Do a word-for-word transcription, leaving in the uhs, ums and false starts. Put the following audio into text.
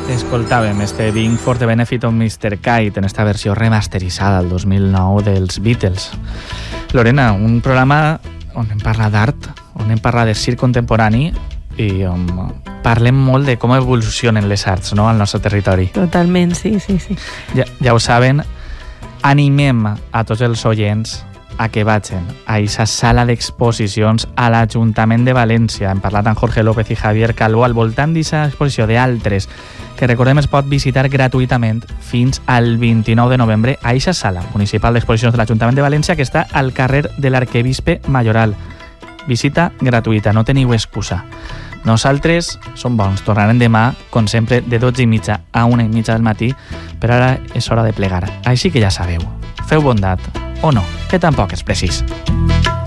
Escoltàvem este Being for the Benefit of mister Kite en esta versió remasteritzada el dos mil nou dels Beatles. Lorena, un programa on hem parlat d'art, on hem parlat de circ contemporani i on parlem molt de com evolucionen les arts, no?, al nostre territori. Totalment, sí, sí, sí. Ja, ja ho saben, animem a tots els oients a que vagin a aquesta sala d'exposicions a l'Ajuntament de València. Hem parlat amb Jorge López i Javier Calvo al voltant d'aquesta exposició d'altres que, recordem, es pot visitar gratuïtament fins al vint-i-nou de novembre a aquesta sala municipal d'exposicions de l'Ajuntament de València que està al carrer de l'Arquebisbe Mayoral. Visita gratuïta, no teniu excusa. Nosaltres som bons, tornarem demà, com sempre, de dotze i mitja a una i mitja del matí, però ara és hora de plegar. Així que ja sabeu, feu bondat, o no, que tampoc és precís.